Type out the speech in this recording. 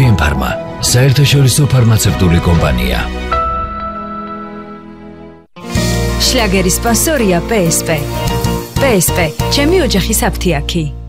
GM Pharma, საერთაშორისო ფარმაცევტული კომპანია. შლაგერის სპონსორია PSP. PSP, ჩემი ოჯახის აფთიაქი.